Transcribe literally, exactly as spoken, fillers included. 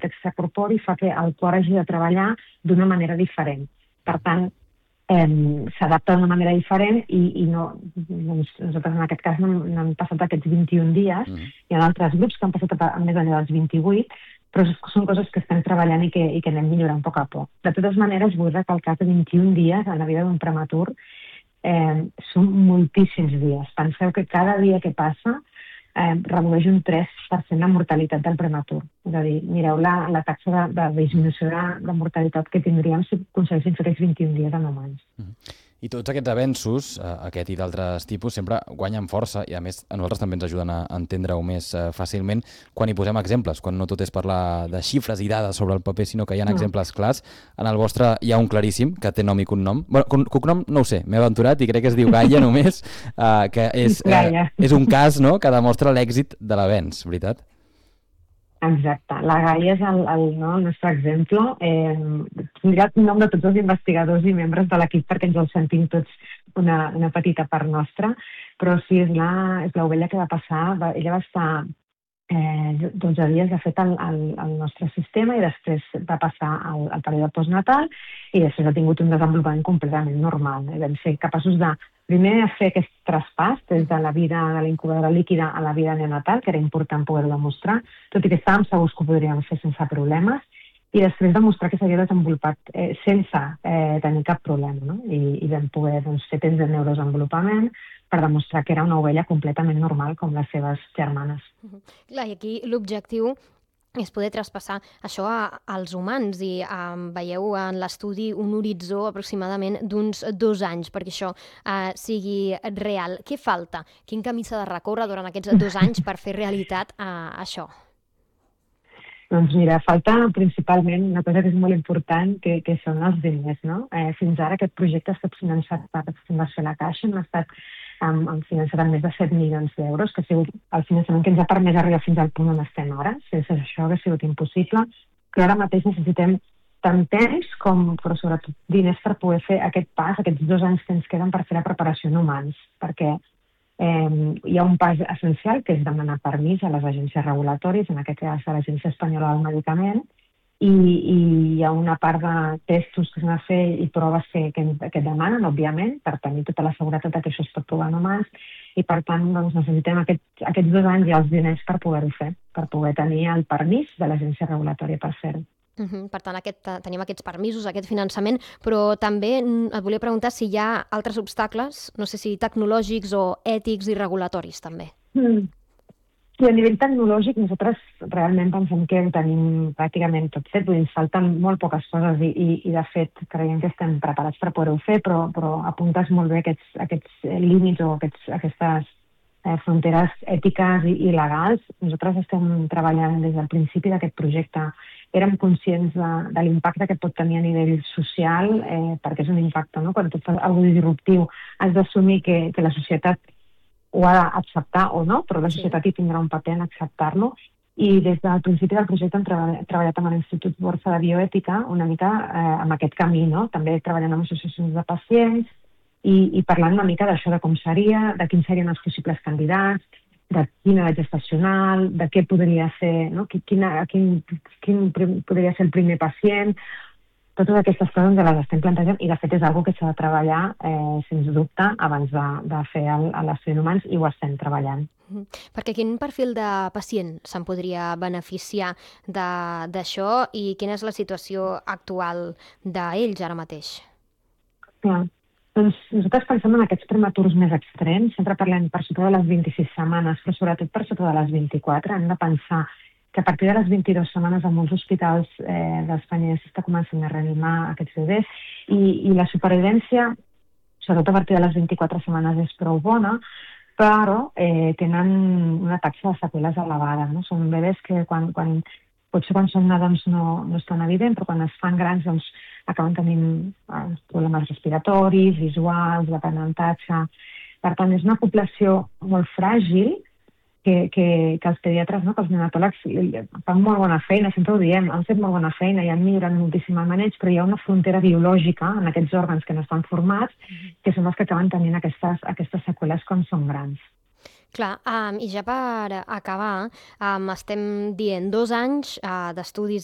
extracorpori fa que el cor hagi de treballar d'una manera diferent. Per tant, eh, s'adapta d'una manera diferent i, i no, doncs, nosaltres en aquest cas no, no han passat aquests vint-i-un dies, mm. Hi ha altres grups que han passat a, a més enllà dels vint-i-vuit, però són coses que estem treballant i que, i que anem millorant a poc a poc. De totes maneres, vull recalcar que vint-i-un dies en la vida d'un prematur eh, són moltíssims dies. Penseu que cada dia que passa eh, redueix un tres per cent la mortalitat del prematur. És a dir, mireu la, la taxa de, de disminució de, de mortalitat que tindríem si aconseguéssim fer aquests vint-i-un dies en humans. Mm. I tots aquests avenços, eh, aquest i d'altres tipus, sempre guanyen força i a més a nosaltres també ens ajuden a entendre-ho més eh, fàcilment quan hi posem exemples, quan no tot és parlar de xifres i dades sobre el paper, sinó que hi ha no. exemples clars. En el vostre hi ha un claríssim, que té nom i cognom. Bueno, cognom no ho sé, m'he aventurat i crec que es diu Gaia només, eh, que és, eh, és un cas, no?, que demostra l'èxit de l'avenç, veritat? Exacte. La Gaia és el, el, no, el nostre exemple. Eh, tindrà el nom de tots els investigadors i membres de l'equip perquè ens el sentim tots una, una petita part nostra, però sí, és l'ovella que va passar. Va, ella va estar eh, dotze dies, de fet, al, al, al nostre sistema i després va passar al, al període postnatal i després ha tingut un desenvolupament completament normal. Eh? Vam ser capaços de primer a fer aquest traspàs des de la vida de la incubadora líquida a la vida neonatal, que era important poder-ho demostrar, tot i que estàvem segurs que ho podríem fer sense problemes, i després demostrar que s'havia desenvolupat eh, sense eh, tenir cap problema, no? I, i vam poder doncs, fer temps de neurodesenvolupament per demostrar que era una ovella completament normal com les seves germanes. Uh-huh. Clar, i aquí l'objectiu és poder traspassar això a, als humans i um, veieu en l'estudi un horitzó aproximadament d'uns dos anys perquè això uh, sigui real. Què falta? Quin camí s'ha de recórrer durant aquests dos anys per fer realitat uh, això? Doncs mira, falta principalment una cosa que és molt important, que, que són els diners, no? Eh, fins ara aquest projecte ha estat finançat per Fundació La Caixa, hem estat amb, amb finançat amb més de set milions d'euros, que ha sigut el finançament que ens ha permès arribar fins al punt on estem ara. Sense això hauria sigut impossible, però ara mateix necessitem tant temps com, però sobretot, diners per poder fer aquest pas, aquests dos anys que ens queden per fer la preparació en humans, perquè eh, hi ha un pas essencial, que és demanar permís a les agències regulatòries, en aquest cas a l'Agència Espanyola del Medicament, i, i hi ha una part de testos que s'han de fer i proves que, que, que demanen, òbviament, per tenir tota la seguretat que això es pot provar en humans, i per tant doncs, necessitem aquest, aquests dos anys i els diners per poder-ho fer, per poder tenir el permís de l'agència regulatòria per fer-ho. Uh-huh. Per tant, aquest, tenim aquests permisos, aquest finançament, però també et volia preguntar si hi ha altres obstacles, no sé si tecnològics o ètics i regulatoris també. Mm. I a nivell tecnològic nosaltres realment pensem que ho tenim pràcticament tot fet, vull dir, ens falten molt poques coses i, i, i de fet creiem que estem preparats per poder-ho fer, però, però apuntes molt bé aquests, aquests límits o aquests, aquestes eh, fronteres ètiques i, i legals. Nosaltres estem treballant des del principi d'aquest projecte. Érem conscients de, de l'impacte que pot tenir a nivell social, eh, perquè és un impacte, no? Quan tu fas alguna cosa disruptiu has d'assumir que, que la societat ho ha d'acceptar o no, però la societat hi tindrà un paper en acceptar-lo. I des del principi del projecte hem treballat, treballat amb l'Institut Borsa de Bioètica una mica eh, amb aquest camí, no? També treballant amb associacions de pacients i, i parlant una mica d'això, de com seria, de quins serien els possibles candidats, de quina edat gestacional, de què podria ser, no? Quina, quin, quin podria ser el primer pacient. Totes aquestes coses ens les estem plantejant i de fet és una cosa que s'ha de treballar eh, sens dubte abans de, de fer l'estudi en humans i ho estem treballant. Mm. Perquè quin perfil de pacient se'n podria beneficiar d'això i quina és la situació actual d'ells ara mateix? Clar. Doncs nosaltres pensem en aquests prematurs més extrems, sempre parlem per sota de les vint-i-sis setmanes, però sobretot per sota de les vint-i-quatre. Hem de pensar que a partir de les vint-i-dues setmanes a molts hospitals eh, d'Espanya ja s'està començant a reanimar aquests bebès i, i la supervivència, sobretot a partir de les vint-i-quatre setmanes, és prou bona, però eh, tenen una taxa de seqüeles elevada. No? Són bebès que quan, quan, potser quan són nadons no, no és tan evident, però quan es fan grans doncs, acaben tenint eh, problemes respiratoris, visuals, d'aprenentatge. Per tant, és una població molt fràgil que, que, que els pediatres, no, que els neonatòlegs fan molt bona feina, sempre ho diem, han fet molt bona feina i han millorat moltíssim el maneig, però hi ha una frontera biològica en aquests òrgans que no estan formats, que són els que acaben tenint aquestes, aquestes seqüeles quan són grans. Clar, um, i ja per acabar, um, estem dient dos anys uh, d'estudis